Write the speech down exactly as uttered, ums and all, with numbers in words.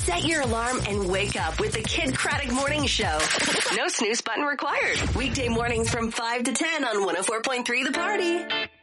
Set your alarm and wake up with the Kid Craddock Morning Show. No snooze button required. Weekday mornings from five to ten on one oh four point three The Party.